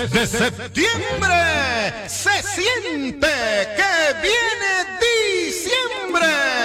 De septiembre se siente que viene diciembre.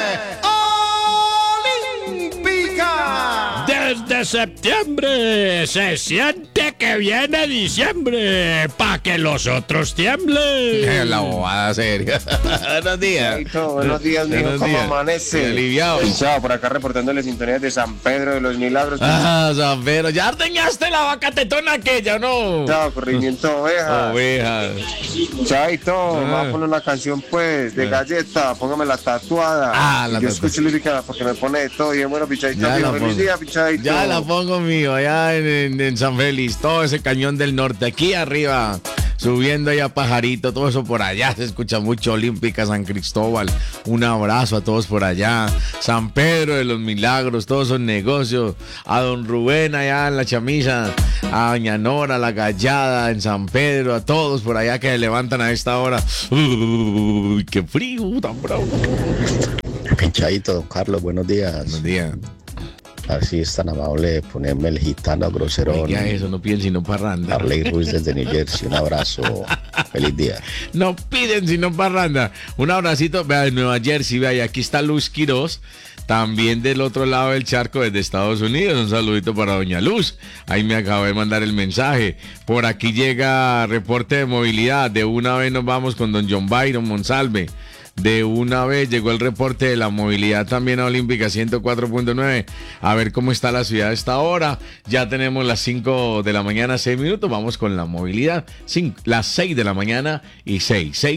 Olímpica. Desde septiembre se siente que viene diciembre, pa' que los otros tiemblen. La bobada seria. Buenos días. Buenos días, mijo. ¿Cómo amanece? Aliviado. Chao, por acá reportándole sintonías de San Pedro de los Milagros. San Pedro. ¿Ya ordeñaste la vaca tetona aquella, no? Chao, corrimiento ovejas. Ovejas. Chaito, vamos a poner una canción, pues, de Galleta. Póngame la tatuada. La Yo escucho lírica porque me pone de todo. Y bueno, pichadito, mío. Feliz día, pichadito. Ya la pongo, mío, allá en San Félix. Todo ese cañón del norte. Aquí arriba, subiendo allá a Pajarito. Todo eso por allá. Se escucha mucho. Olímpica, San Cristóbal. Un abrazo a todos por allá. San Pedro de los Milagros. Todos esos negocios. A don Rubén allá en la Chamisa. A doña Nora, la Gallada en San Pedro. A todos por allá que se levantan a esta hora. Uy, qué frío tan bravo. Pinchadito, don Carlos, buenos días. Buenos días. Así es tan amable de ponerme el gitano groserón. Ya eso, no piden sino parranda. Arley Ruiz desde New Jersey, un abrazo. Feliz día. No piden sino parranda. Un abracito, vea, de Nueva Jersey, vea, y aquí está Luz Quiroz, también del otro lado del charco desde Estados Unidos. Un saludito para doña Luz. Ahí me acabo de mandar el mensaje. Por aquí llega reporte de movilidad. De una vez nos vamos con don John Byron Monsalve. De una vez llegó el reporte de la movilidad también a Olímpica 104.9. A ver cómo está la ciudad a esta hora. Ya tenemos las 5 de la mañana, 6 minutos. Vamos con la movilidad. Las 6 de la mañana y 6.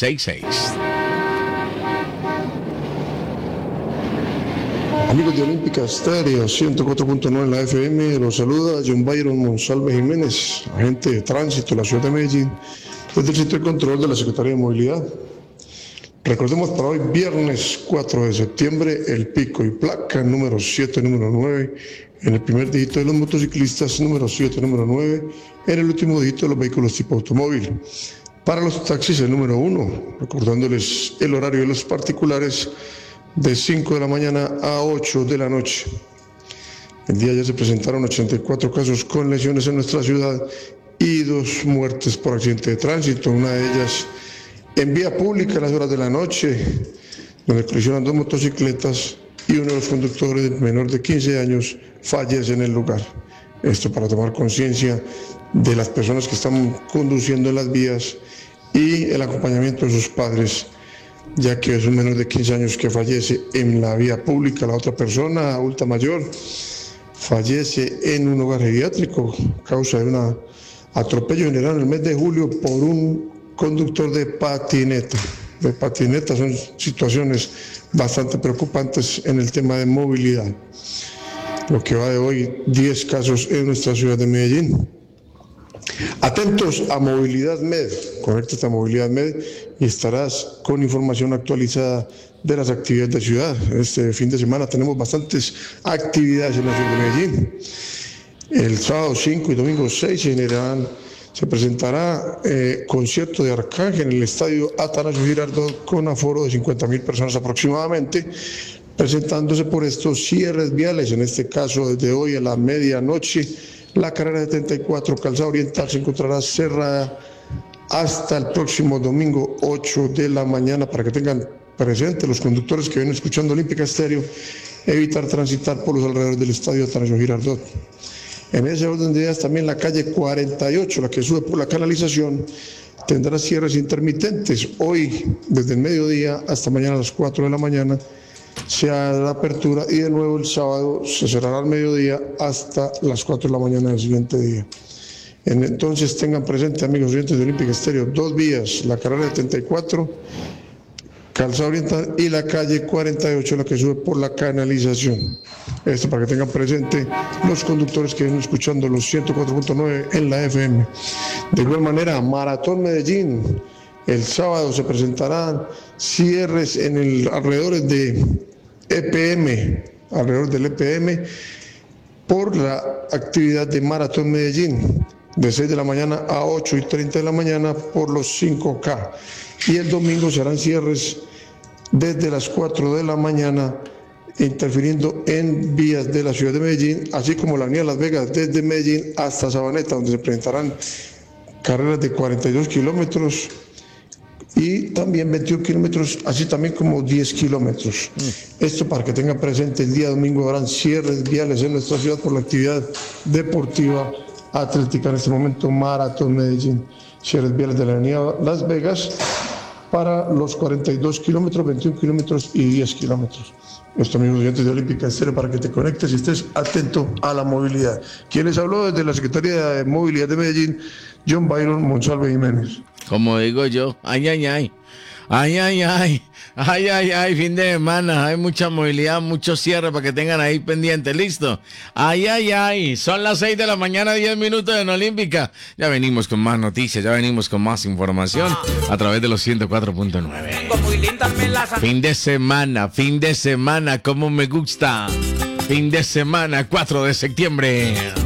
Amigos de Olímpica Estéreo 104.9 en la FM, los saluda John Byron Monsalve Jiménez, agente de tránsito de la ciudad de Medellín, desde el sitio de control de la Secretaría de Movilidad. Recordemos para hoy, viernes 4 de septiembre, el pico y placa número 7, número 9, en el primer dígito de los motociclistas, número 7, número 9, en el último dígito de los vehículos tipo automóvil. Para los taxis, el número 1, recordándoles el horario de los particulares, de 5 de la mañana a 8 de la noche. El día ya se presentaron 84 casos con lesiones en nuestra ciudad y 2 muertes por accidente de tránsito, una de ellas en vía pública a las horas de la noche, donde colisionan 2 motocicletas y uno de los conductores menor de 15 años fallece en el lugar. Esto para tomar conciencia de las personas que están conduciendo en las vías y el acompañamiento de sus padres, ya que es un menor de 15 años que fallece en la vía pública. La otra persona, adulta mayor, fallece en un hogar geriátrico a causa de un atropello generado en el mes de julio por un conductor de patineta. Son situaciones bastante preocupantes en el tema de movilidad. Lo que va de hoy, 10 casos en nuestra ciudad de Medellín. Atentos a Movilidad Med, conéctate a Movilidad Med y estarás con información actualizada de las actividades de ciudad. Este fin de semana tenemos bastantes actividades en la ciudad de Medellín. El sábado 5 y domingo 6 se presentará concierto de Arcángel en el estadio Atanasio Girardot con aforo de 50.000 personas aproximadamente, presentándose por estos cierres viales. En este caso, desde hoy a la medianoche, la carrera 74 Calzada Oriental se encontrará cerrada hasta el próximo domingo 8 de la mañana, para que tengan presente los conductores que vienen escuchando Olímpica Estéreo, evitar transitar por los alrededores del estadio Atanasio Girardot. En ese orden de ideas, también la calle 48, la que sube por la canalización, tendrá cierres intermitentes. Hoy, desde el mediodía hasta mañana a las 4 de la mañana, se hará la apertura, y de nuevo el sábado se cerrará al mediodía hasta las 4 de la mañana del siguiente día. Entonces tengan presente, amigos oyentes de Olímpica Estéreo, 2 vías, la carrera 74, Calzada Oriental, y la calle 48, la que sube por la canalización. Esto para que tengan presente los conductores que vienen escuchando los 104.9 en la FM. De igual manera, Maratón Medellín. El sábado se presentarán cierres en alrededor de EPM, alrededor del EPM, por la actividad de Maratón Medellín, de 6 de la mañana a 8:30 de la mañana por los 5K. Y el domingo serán cierres desde las 4 de la mañana, interfiriendo en vías de la ciudad de Medellín, así como la avenida Las Vegas desde Medellín hasta Sabaneta, donde se presentarán carreras de 42 kilómetros y también 21 kilómetros, así también como 10 kilómetros. Esto para que tengan presente, el día domingo habrán cierres viales en nuestra ciudad por la actividad deportiva atlética. En este momento, Maratón Medellín, cierres viales de la avenida Las Vegas para los 42 kilómetros, 21 kilómetros y 10 kilómetros. Nuestros amigos oyentes de Olímpica Estéreo, para que te conectes y estés atento a la movilidad. ¿Quién les habló desde la Secretaría de Movilidad de Medellín? John Byron Monsalve Jiménez. Como digo yo, ay, ay, ay. Ay, ay, ay. Ay, ay, ay, fin de semana. Hay mucha movilidad, mucho cierre para que tengan ahí pendiente. ¿Listo? Ay, ay, ay. Son las 6 de la mañana, 10 minutos en Olímpica. Ya venimos con más noticias, ya venimos con más información a través de los 104.9. Fin de semana, como me gusta. Fin de semana, 4 de septiembre.